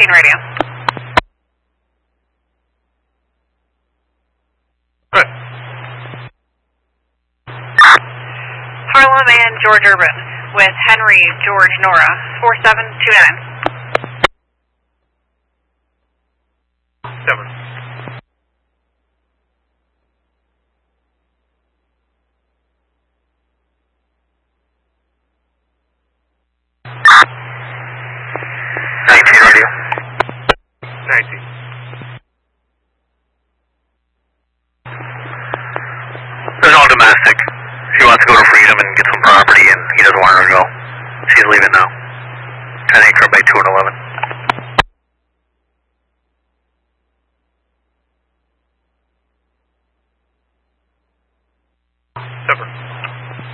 radio. Good. Harlem and George Urban with Henry George Nora, 4729. 7.